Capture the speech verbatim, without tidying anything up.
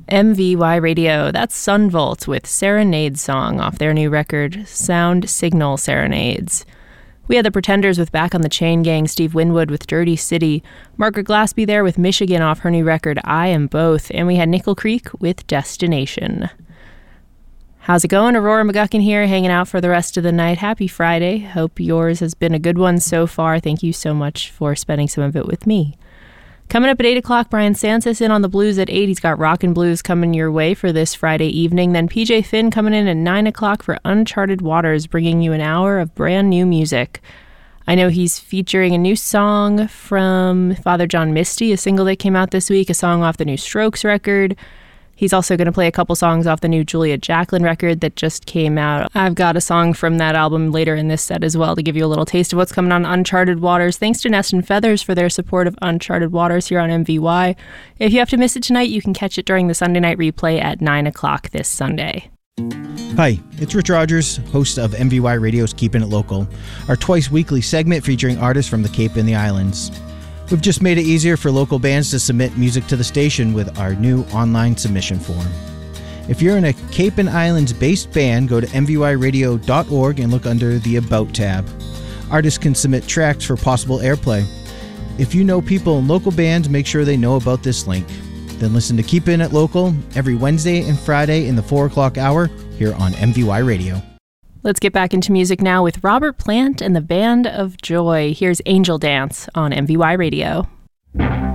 M V Y Radio, that's Sunvolt with Serenade Song off their new record, Sound Signal Serenades. We had the Pretenders with Back on the Chain Gang, Steve Winwood with Dirty City, Margaret Glaspie there with Michigan off her new record, I Am Both, and we had Nickel Creek with Destination. How's it going? Aurora McGuckin here, hanging out for the rest of the night. Happy Friday. Hope yours has been a good one so far. Thank you so much for spending some of it with me. Coming up at eight o'clock, Brian Sanchez in on the blues at eight. He's got Rockin' Blues coming your way for this Friday evening. Then P J Finn coming in at nine o'clock for Uncharted Waters, bringing you an hour of brand new music. I know he's featuring a new song from Father John Misty, a single that came out this week, a song off the new Strokes record. He's also going to play a couple songs off the new Julia Jacklin record that just came out. I've got a song from that album later in this set as well to give you a little taste of what's coming on Uncharted Waters. Thanks to Nest and Feathers for their support of Uncharted Waters here on M V Y. If you have to miss it tonight, you can catch it during the Sunday night replay at nine o'clock this Sunday. Hi, it's Rich Rogers, host of M V Y Radio's Keeping It Local, our twice-weekly segment featuring artists from the Cape and the Islands. We've just made it easier for local bands to submit music to the station with our new online submission form. If you're in a Cape and Islands-based band, go to m v y radio dot org and look under the About tab. Artists can submit tracks for possible airplay. If you know people in local bands, make sure they know about this link. Then listen to Keeping It Local every Wednesday and Friday in the four o'clock hour here on M V Y Radio. Let's get back into music now with Robert Plant and the Band of Joy. Here's Angel Dance on M V Y Radio.